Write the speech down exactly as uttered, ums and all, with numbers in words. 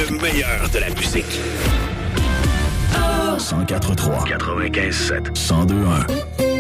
Le meilleur de la musique. cent quatre trois, quatre-vingt-quinze sept, cent deux un.